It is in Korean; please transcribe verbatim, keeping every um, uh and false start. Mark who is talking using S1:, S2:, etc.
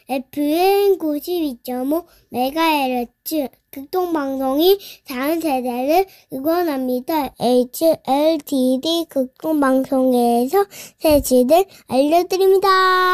S1: 에프엠 구십이 점 오 메가헤르츠 극동방송이 다음 세대를 응원합니다. 에이치엘티디 극동방송에서 새치들 알려드립니다.